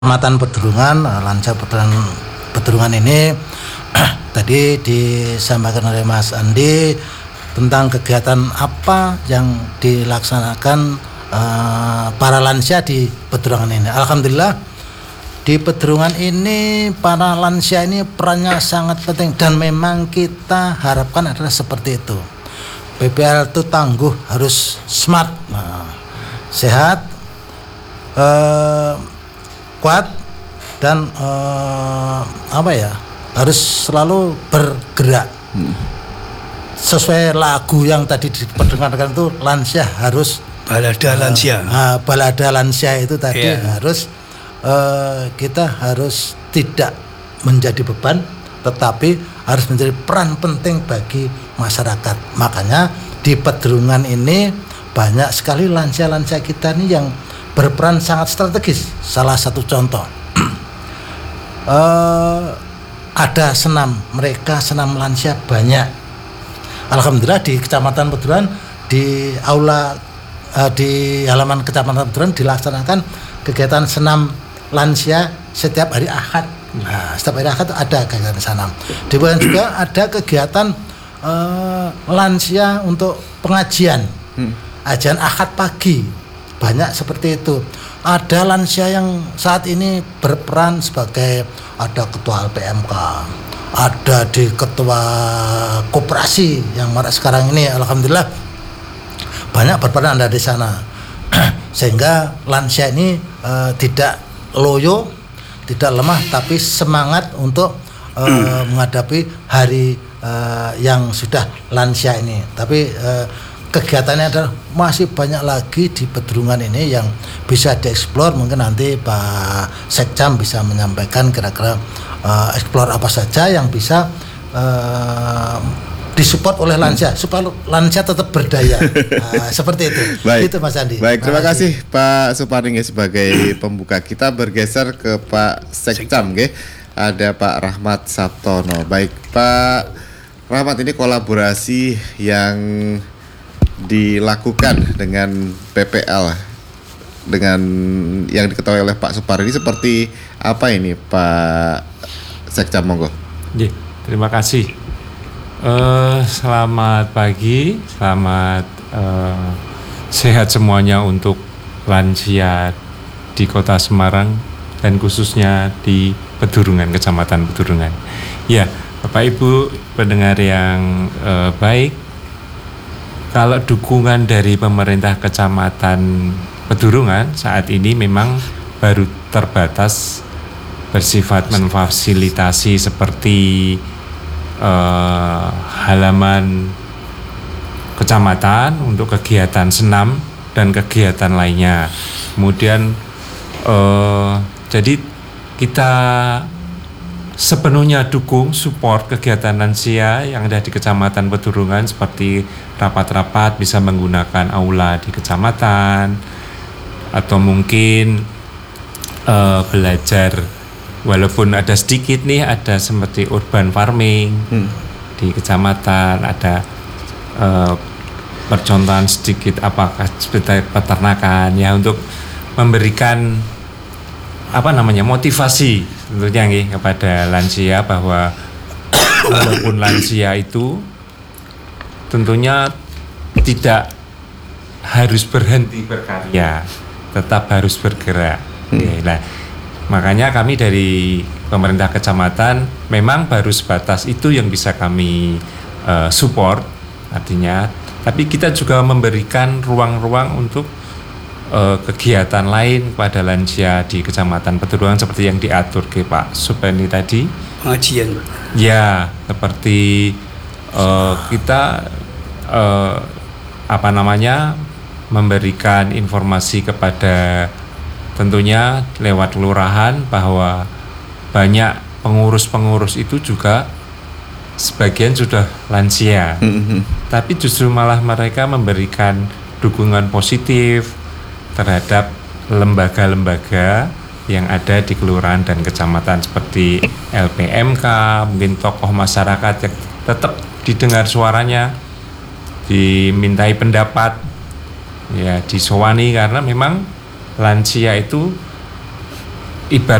Kecamatan Pedurungan, lansia Pedurungan ini tadi disampaikan oleh Mas Andi tentang kegiatan apa yang dilaksanakan para lansia di Pedurungan ini. Alhamdulillah di Pedurungan ini para lansia ini perannya sangat penting dan memang kita harapkan adalah seperti itu. PPL itu tangguh, harus smart, sehat, kuat, dan harus selalu bergerak. Sesuai lagu yang tadi diperdengarkan itu, lansia harus balada lansia. Balada lansia itu tadi harus kita harus tidak menjadi beban, tetapi harus menjadi peran penting bagi masyarakat. Makanya di Pedurungan ini banyak sekali lansia-lansia kita ini yang berperan sangat strategis. Salah satu contoh, ada senam, mereka senam lansia banyak. Alhamdulillah di Kecamatan Pedurungan, di aula di halaman Kecamatan Pedurungan dilaksanakan kegiatan senam lansia setiap hari Ahad. Setiap hari Ahad ada kegiatan senam. Di bulan juga ada kegiatan lansia untuk pengajian, ajian Ahad pagi. Banyak seperti itu. Ada lansia yang saat ini berperan sebagai ada ketua LPMK, ada di ketua koperasi yang marak sekarang ini. Alhamdulillah banyak berperan ada di sana. Sehingga lansia ini tidak loyo, tidak lemah, tapi semangat untuk menghadapi hari yang sudah lansia ini. Tapi kegiatannya adalah masih banyak lagi di Pedurungan ini yang bisa dieksplor. Mungkin nanti Pak Sekcam bisa menyampaikan kira-kira eksplor apa saja yang bisa disupport oleh lansia supaya lansia tetap berdaya. Seperti itu. Baik. Itu Mas Andi. Baik, terima kasih Pak Supardi sebagai pembuka. Kita bergeser ke Pak Sekcam, ada Pak Rahmat Sabtono. Baik, Pak Rahmat, ini kolaborasi yang dilakukan dengan PPL dengan yang diketahui oleh Pak Supardi seperti apa ini, Pak Sekcam, monggo. Terima kasih. Selamat pagi, selamat sehat semuanya untuk lansia di Kota Semarang dan khususnya di Pedurungan, Kecamatan Pedurungan. Ya, Bapak Ibu pendengar yang baik, kalau dukungan dari pemerintah Kecamatan Pedurungan saat ini memang baru terbatas, bersifat memfasilitasi seperti halaman kecamatan untuk kegiatan senam dan kegiatan lainnya. Kemudian jadi kita sepenuhnya dukung support kegiatan lansia yang ada di Kecamatan Pedurungan, seperti rapat-rapat bisa menggunakan aula di kecamatan, atau mungkin belajar, walaupun ada sedikit nih, ada seperti urban farming di kecamatan, ada percontohan sedikit apakah seperti peternakan ya, untuk memberikan motivasi tentunya kepada lansia bahwa walaupun lansia itu tentunya tidak harus berhenti berkarya, tetap harus bergerak. Nah, makanya kami dari pemerintah kecamatan memang baru sebatas itu yang bisa kami support, artinya. Tapi kita juga memberikan ruang-ruang untuk kegiatan lain kepada lansia di Kecamatan Pedurungan seperti yang diatur ke Pak Supeni tadi. Pengajian, Pak. Ya, seperti kita memberikan informasi kepada, tentunya lewat kelurahan, bahwa banyak pengurus-pengurus itu juga sebagian sudah lansia, tapi justru malah mereka memberikan dukungan positif terhadap lembaga-lembaga yang ada di kelurahan dan kecamatan seperti LPMK, mungkin tokoh masyarakat yang tetap didengar suaranya, dimintai pendapat, ya disowani, karena memang lansia itu